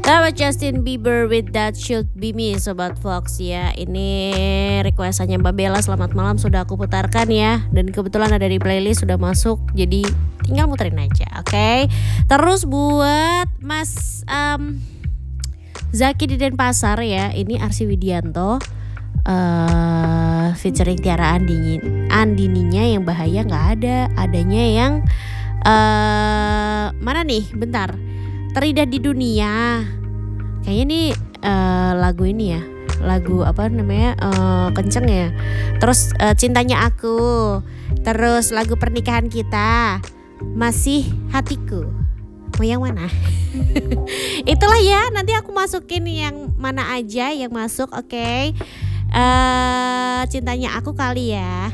Sama Justin Bieber with That Should Be Me, Sobat Fox ya. Ini requestannya Mbak Bella, selamat malam, sudah aku putarkan ya. Dan kebetulan ada di playlist, sudah masuk, jadi tinggal muterin aja, oke? Terus buat Mas Zaki di Denpasar ya, ini Arsy Widianto featuring Tiara Andininya, yang bahaya nggak ada, adanya yang mana nih? Bentar, Terindah di Dunia. Kayaknya nih lagu ini ya, lagu apa namanya, kenceng ya. Terus Cintanya Aku, terus lagu Pernikahan Kita, Masih Hatiku. Mau yang mana? Itulah ya, nanti aku masukin yang mana aja yang masuk, oke? Cintanya Aku kali ya.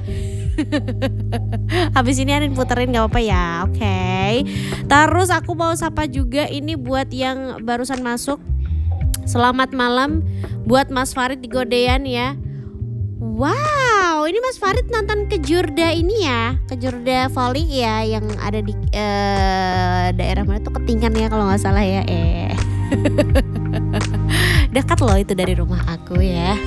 Habis ini Anin puterin gak apa-apa ya, oke? Terus aku mau sapa juga ini buat yang barusan masuk. Selamat malam buat Mas Farid di Godean ya. Wow, ini Mas Farid nonton Kejurda ini ya, Kejurda Volley ya, yang ada di daerah mana tuh, Ketingan ya kalau gak salah ya. Dekat loh itu dari rumah aku ya.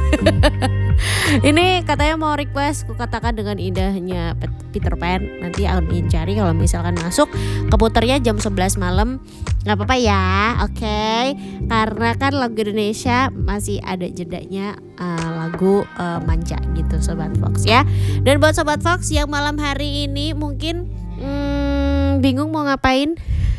Ini katanya mau request, ku katakan dengan indahnya Peter Pan. Nanti Anin cari, kalau misalkan masuk keputernya jam 11 malam gak apa-apa ya, oke? Karena kan lagu Indonesia masih ada jedanya, lagu manja gitu Sobat Fox ya. Dan buat Sobat Fox yang malam hari ini mungkin bingung mau ngapain,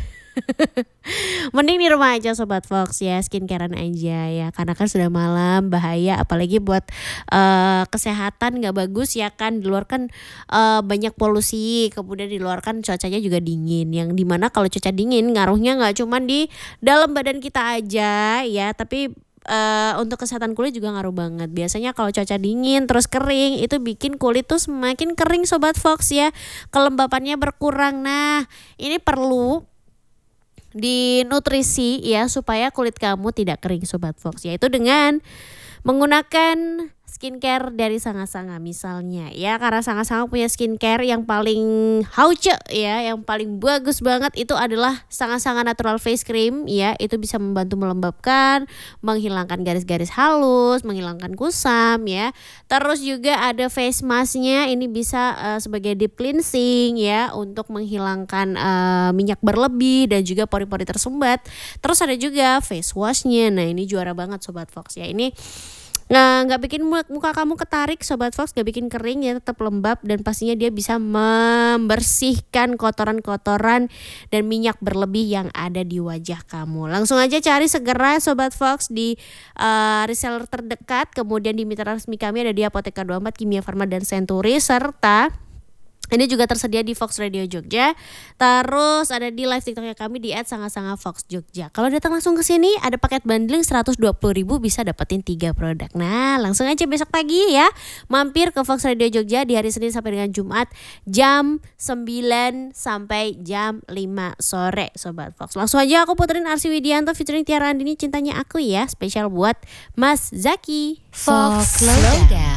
mending di rumah aja Sobat Fox ya, skincarean aja ya, karena kan sudah malam, bahaya apalagi buat kesehatan, gak bagus ya kan. Di luar kan banyak polusi, kemudian di luar kan cuacanya juga dingin, yang dimana kalau cuaca dingin ngaruhnya gak cuma di dalam badan kita aja ya, tapi untuk kesehatan kulit juga ngaruh banget. Biasanya kalau cuaca dingin terus kering, itu bikin kulit tuh semakin kering Sobat Fox ya, kelembapannya berkurang. Nah ini perlu di nutrisi ya, supaya kulit kamu tidak kering Sobat Fox, yaitu dengan menggunakan skincare dari Sanga-Sanga misalnya ya. Karena Sanga-Sanga punya skincare yang paling hauce ya, yang paling bagus banget itu adalah Sanga-Sanga Natural Face Cream ya. Itu bisa membantu melembabkan, menghilangkan garis-garis halus, menghilangkan kusam ya. Terus juga ada face masknya, ini bisa sebagai deep cleansing ya, untuk menghilangkan minyak berlebih dan juga pori-pori tersumbat. Terus ada juga face washnya. Nah ini juara banget Sobat Fox ya. Ini nggak bikin muka kamu ketarik Sobat Fox, nggak bikin kering ya, tetap lembab, dan pastinya dia bisa membersihkan kotoran-kotoran dan minyak berlebih yang ada di wajah kamu. Langsung aja cari segera Sobat Fox di reseller terdekat, kemudian di mitra resmi kami ada di Apotheka 24, Kimia Farma dan Century, serta ini juga tersedia di Fox Radio Jogja. Terus ada di live TikToknya kami di @sanga-sanga-fox Jogja. Kalau datang langsung ke sini ada paket bundling 120.000 bisa dapetin 3 produk. Nah, langsung aja besok pagi ya mampir ke Fox Radio Jogja di hari Senin sampai dengan Jumat jam 9 sampai jam 5 sore Sobat Fox. Langsung aja aku puterin Arsy Widianto featuring Tiara Andini, Cintanya Aku ya, spesial buat Mas Zaki. Fox Slowdown.